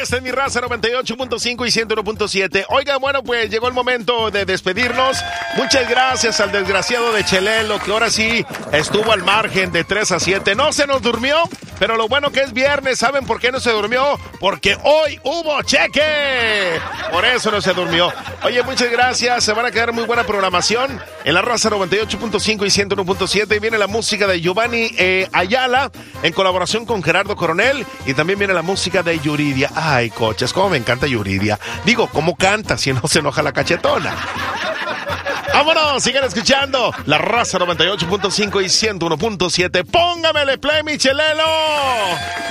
Esta es mi raza 98.5 y 101.7. Oiga, bueno, pues llegó el momento de despedirnos. Muchas gracias al desgraciado de Chelelo, que ahora sí estuvo al margen de 3 a 7. No se nos durmió, pero lo bueno que es viernes. ¿Saben por qué no se durmió? Porque hoy hubo cheque. Por eso no se durmió. Oye, muchas gracias. Se van a quedar muy buena programación en la raza 98.5 y 101.7. Viene la música de Giovanni Ayala en colaboración con Gerardo Coronel. Y también viene la música de Yuridia. Ay, coches, cómo me encanta Yuridia. Digo, ¿cómo canta si no se enoja la cachetona? ¡Vámonos! Sigan escuchando la raza 98.5 y 101.7. ¡Póngamele play, mi Chelelo!